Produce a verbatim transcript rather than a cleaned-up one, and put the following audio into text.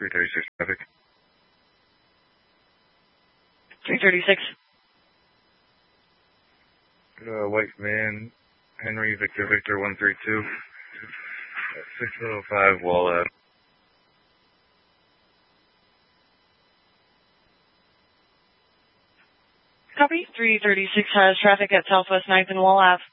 three thirty-six traffic. three thirty-six. Uh, white van, Henry Victor Victor one three two. six oh five Wall Ave. Copy. three thirty-six has traffic at Southwest ninth and Wall Ave.